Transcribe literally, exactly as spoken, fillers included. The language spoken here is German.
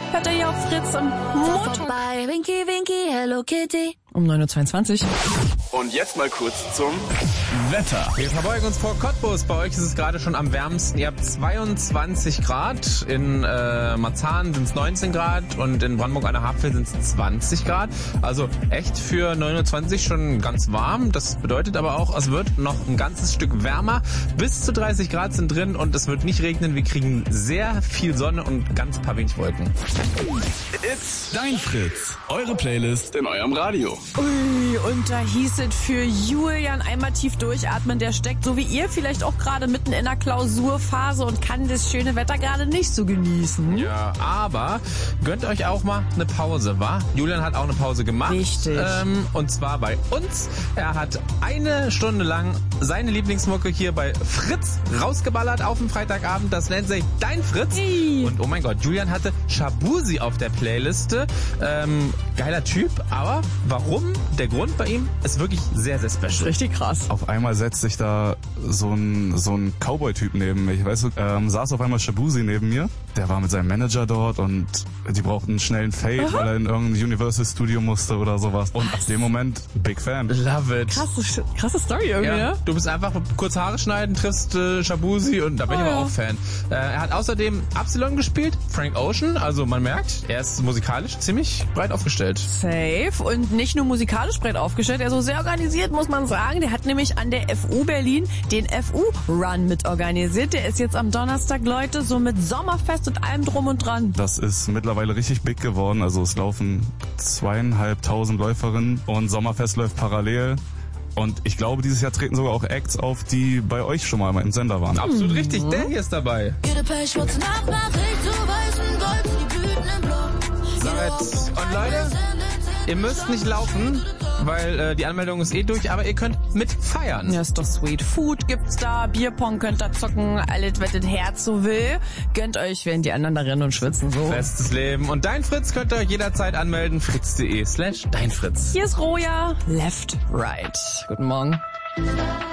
hört ihr hier auf Fritz im Montag. Vorbei, Winky, Winky, Hello Kitty. Um neun Uhr zweiundzwanzig. Und jetzt mal kurz zum Wetter. Wir verbeugen uns vor Cottbus. Bei euch ist es gerade schon am wärmsten. Ihr habt zweiundzwanzig Grad. In äh, Marzahn sind es neunzehn Grad und in Brandenburg an der Havel sind es zwanzig Grad. Also echt für neun Uhr zwanzig schon ganz warm. Das bedeutet aber auch, es wird noch ein ganzes Stück wärmer. Bis zu dreißig Grad sind drin und es wird nicht regnen. Wir kriegen sehr viel Sonne und ganz paar wenig Wolken. It's Dein Fritz. Eure Playlist in eurem Radio. Ui, und da hieß es für Julian einmal tief durchatmen. Der steckt, so wie ihr, vielleicht auch gerade mitten in der Klausurphase und kann das schöne Wetter gerade nicht so genießen. Ja, aber gönnt euch auch mal eine Pause, wa? Julian hat auch eine Pause gemacht. Richtig. Ähm, und zwar bei uns. Er hat eine Stunde lang seine Lieblingsmucke hier bei Fritz rausgeballert auf dem Freitagabend. Das nennt sich Dein Fritz. Ii. Und oh mein Gott, Julian hatte Shabuzi auf der Playliste. Ähm, geiler Typ, aber warum? Der Grund bei ihm ist wirklich sehr, sehr special. Richtig krass. Auf einmal setzt sich da so ein, so ein Cowboy-Typ neben mich. Weißt du, ähm, saß auf einmal Shabuzi neben mir. Der war mit seinem Manager dort und die brauchten einen schnellen Fade, Aha. weil er in irgendein Universal-Studio musste oder sowas. Und ab dem Moment, big fan. Love it. Krasse, krasse Story irgendwie, ja, ne? Du bist einfach kurz Haare schneiden, triffst äh, Shabuzi und da bin oh, ich aber ja. auch Fan. Äh, er hat außerdem Absilon gespielt, Frank Ocean, also man merkt, er ist musikalisch ziemlich breit aufgestellt. Safe und nicht nur musikalisch breit aufgestellt, er ist so sehr organisiert, muss man sagen. Der hat nämlich an der F U Berlin den F U-Run mit organisiert. Der ist jetzt am Donnerstag, Leute, so mit Sommerfest und allem drum und dran. Das ist mittlerweile richtig big geworden. Also es laufen zweieinhalbtausend Läuferinnen und Sommerfest läuft parallel. Und ich glaube, dieses Jahr treten sogar auch Acts auf, die bei euch schon mal im Sender waren. Absolut richtig, der hier ist dabei. Jede Pechschwarze Nachtnachricht zu weißen Gold, die Blüten im Blau. So, und Leute, ihr müsst nicht laufen, weil äh, die Anmeldung ist eh durch, aber ihr könnt mitfeiern. Ja, ist doch sweet. Food gibt's da, Bierpong könnt ihr zocken, alles, was das Herz so will. Gönnt euch, während die anderen da rennen und schwitzen, so. Bestes Leben. Und Dein Fritz könnt ihr euch jederzeit anmelden, fritz.de slash Dein Fritz. Hier ist Roja, Left, Right. Guten Morgen.